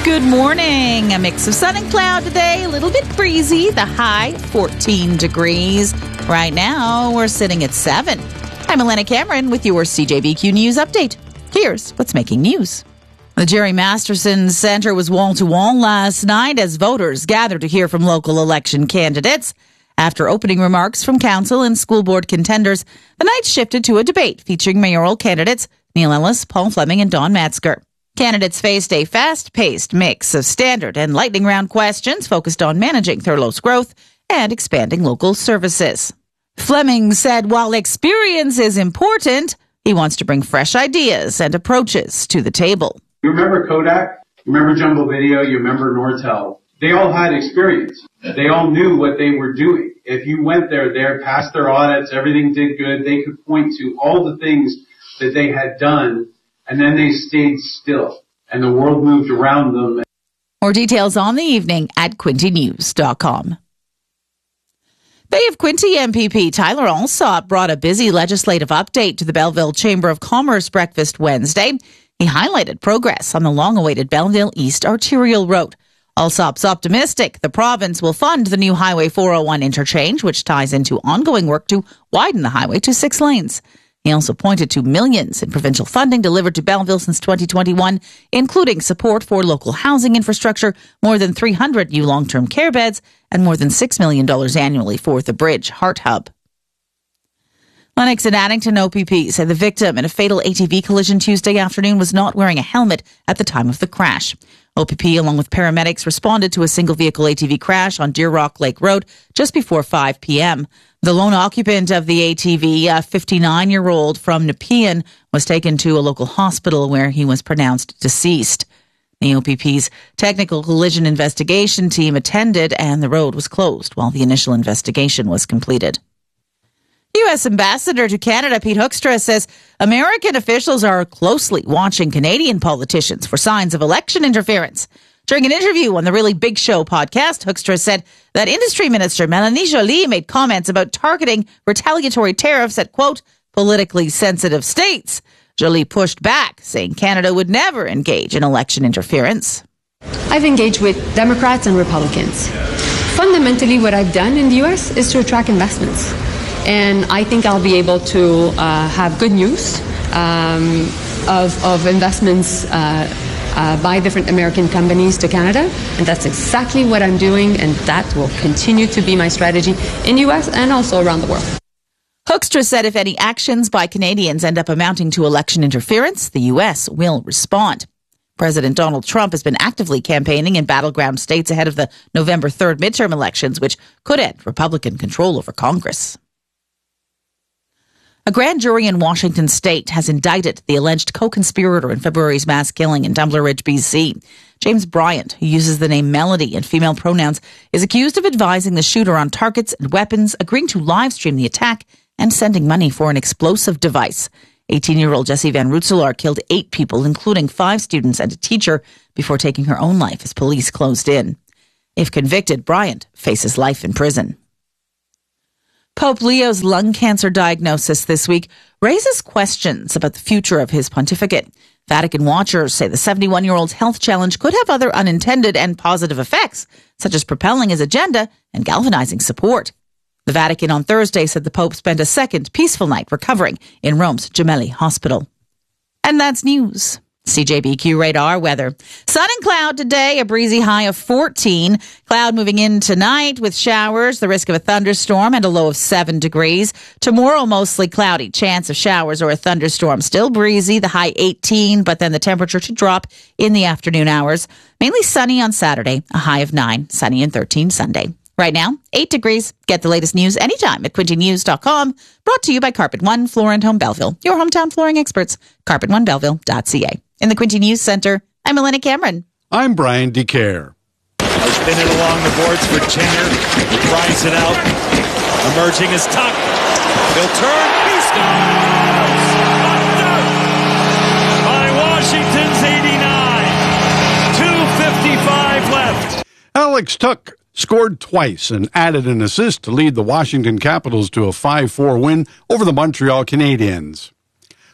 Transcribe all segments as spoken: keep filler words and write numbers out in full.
Good morning. A mix of sun and cloud today, a little bit breezy, the high fourteen degrees. Right now, we're sitting at seven. I'm Elena Cameron with your C J B Q News Update. Here's what's making news. The Jerry Masterson Center was wall-to-wall last night as voters gathered to hear from local election candidates. After opening remarks from council and school board contenders, the night shifted to a debate featuring mayoral candidates Neil Ellis, Paul Fleming, and Don Metzger. Candidates faced a fast-paced mix of standard and lightning round questions focused on managing Thurlow's growth and expanding local services. Fleming said while experience is important, he wants to bring fresh ideas and approaches to the table. You remember Kodak? You remember Jumbo Video? You remember Nortel? They all had experience. They all knew what they were doing. If you went there, they passed their audits, everything did good, they could point to all the things that they had done, and then they stayed still, and the world moved around them. More details on the evening at quinty news dot com. Bay of Quinte M P P Tyler Allsop brought a busy legislative update to the Belleville Chamber of Commerce breakfast Wednesday. He highlighted progress on the long-awaited Belleville East Arterial Road. Allsop's optimistic the province will fund the new Highway four oh one interchange, which ties into ongoing work to widen the highway to six lanes. He also pointed to millions in provincial funding delivered to Belleville since twenty twenty-one, including support for local housing infrastructure, more than three hundred new long-term care beds, and more than six million dollars annually for the Bridge Heart Hub. Lennox and Addington O P P said the victim in a fatal A T V collision Tuesday afternoon was not wearing a helmet at the time of the crash. O P P, along with paramedics, responded to a single-vehicle A T V crash on Deer Rock Lake Road just before five p.m. The lone occupant of the A T V, a fifty-nine-year-old from Nepean, was taken to a local hospital where he was pronounced deceased. The O P P's technical collision investigation team attended and the road was closed while the initial investigation was completed. U S Ambassador to Canada Pete Hoekstra says American officials are closely watching Canadian politicians for signs of election interference. During an interview on the Really Big Show podcast, Hoekstra said that Industry Minister Melanie Joly made comments about targeting retaliatory tariffs at, quote, politically sensitive states. Joly pushed back, saying Canada would never engage in election interference. I've engaged with Democrats and Republicans. Fundamentally, what I've done in the U S is to attract investments. And I think I'll be able to uh, have good news um, of, of investments uh, uh, by different American companies to Canada. And that's exactly what I'm doing, and that will continue to be my strategy in the U S and also around the world. Hoekstra said if any actions by Canadians end up amounting to election interference, the U S will respond. President Donald Trump has been actively campaigning in battleground states ahead of the November third midterm elections, which could end Republican control over Congress. A grand jury in Washington state has indicted the alleged co-conspirator in February's mass killing in Tumbler Ridge, B C. James Bryant, who uses the name Melody and female pronouns, is accused of advising the shooter on targets and weapons, agreeing to live stream the attack, and sending money for an explosive device. eighteen-year-old Jessie Van Rootselaar killed eight people, including five students and a teacher, before taking her own life as police closed in. If convicted, Bryant faces life in prison. Pope Leo's lung cancer diagnosis this week raises questions about the future of his pontificate. Vatican watchers say the seventy-one-year-old's health challenge could have other unintended and positive effects, such as propelling his agenda and galvanizing support. The Vatican on Thursday said the Pope spent a second peaceful night recovering in Rome's Gemelli Hospital. And that's news. C J B Q radar weather. Sun and cloud today, a breezy high of fourteen. Cloud moving in tonight with showers, the risk of a thunderstorm, and a low of seven degrees. Tomorrow, mostly cloudy, chance of showers or a thunderstorm. Still breezy, the high eighteen, but then the temperature to drop in the afternoon hours. Mainly sunny on Saturday, a high of nine, sunny and thirteen Sunday. Right now, eight degrees. Get the latest news anytime at quinty news dot com. Brought to you by Carpet One Floor and Home Belleville, your hometown flooring experts. carpet one belleville dot c a. In the Quinty News Center, I'm Elena Cameron. I'm Brian DeCare. Spinning along the boards for Tinger. He drives it out. Emerging is Tuck. He'll turn. He scores! Under! By Washington's eighty-nine. two fifty-five left. Alex Tuck scored twice and added an assist to lead the Washington Capitals to a five four win over the Montreal Canadiens.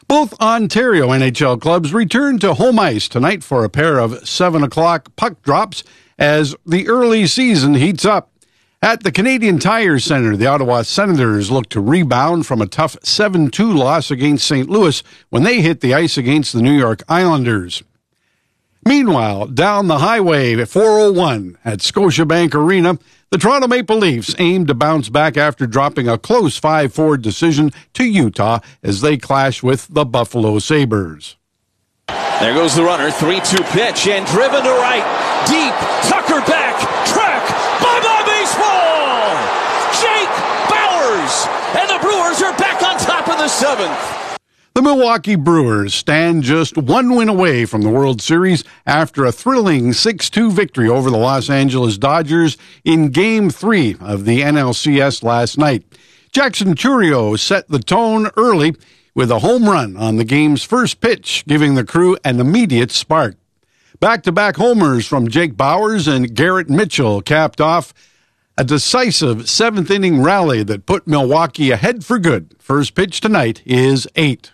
Both Ontario N H L clubs return to home ice tonight for a pair of seven o'clock puck drops as the early season heats up. At the Canadian Tire Centre, the Ottawa Senators look to rebound from a tough seven two loss against Saint Louis when they hit the ice against the New York Islanders. Meanwhile, down the highway at four oh one at Scotiabank Arena, the Toronto Maple Leafs aim to bounce back after dropping a close five four decision to Utah as they clash with the Buffalo Sabres. There goes the runner, three two pitch, and driven to right, deep, Tucker back, track, bye-bye baseball! Jake Bauers, and the Brewers are back on top of the seventh. The Milwaukee Brewers stand just one win away from the World Series after a thrilling six two victory over the Los Angeles Dodgers in Game three of the N L C S last night. Jackson Chourio set the tone early with a home run on the game's first pitch, giving the crew an immediate spark. Back-to-back homers from Jake Bauers and Garrett Mitchell capped off a decisive seventh-inning rally that put Milwaukee ahead for good. First pitch tonight is eight.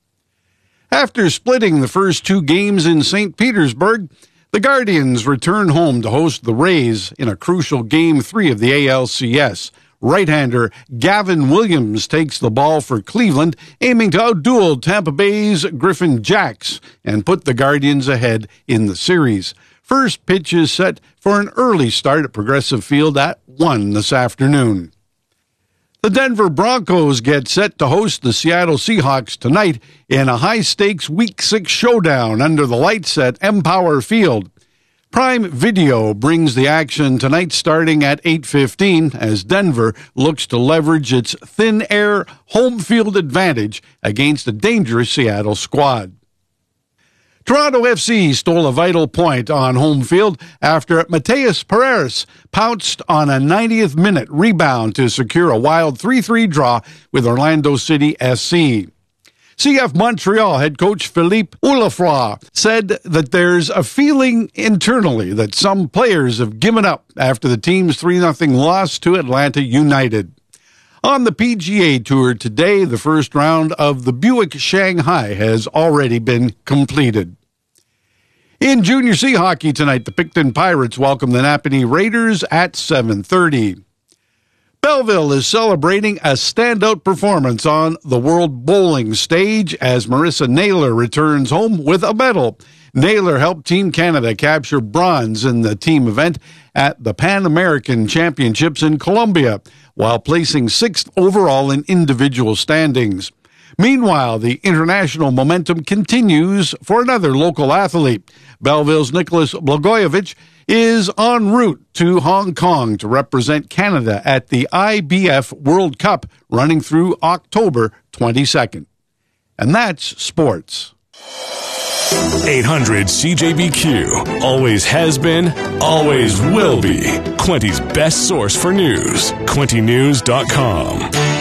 After splitting the first two games in Saint Petersburg, the Guardians return home to host the Rays in a crucial Game three of the A L C S. Right-hander Gavin Williams takes the ball for Cleveland, aiming to outduel Tampa Bay's Griffin Jacks and put the Guardians ahead in the series. First pitch is set for an early start at Progressive Field at one this afternoon. The Denver Broncos get set to host the Seattle Seahawks tonight in a high-stakes Week six showdown under the lights at Empower Field. Prime Video brings the action tonight starting at eight fifteen as Denver looks to leverage its thin air home field advantage against a dangerous Seattle squad. Toronto F C stole a vital point on home field after Mateus Pereira pounced on a ninetieth minute rebound to secure a wild three three draw with Orlando City S C. C F Montreal head coach Philippe Oulafroy said that there's a feeling internally that some players have given up after the team's three nothing loss to Atlanta United. On the P G A Tour today, the first round of the Buick Shanghai has already been completed. In Junior C hockey tonight, the Picton Pirates welcome the Napanee Raiders at seven thirty. Belleville is celebrating a standout performance on the World Bowling stage as Marissa Naylor returns home with a medal. Naylor helped Team Canada capture bronze in the team event at the Pan American Championships in Colombia, while placing sixth overall in individual standings. Meanwhile, the international momentum continues for another local athlete. Belleville's Nicholas Blagojevich is en route to Hong Kong to represent Canada at the I B F World Cup running through October twenty-second. And that's sports. eight hundred C J B Q. Always has been, always will be. Quinty's best source for news. Quinty News dot com.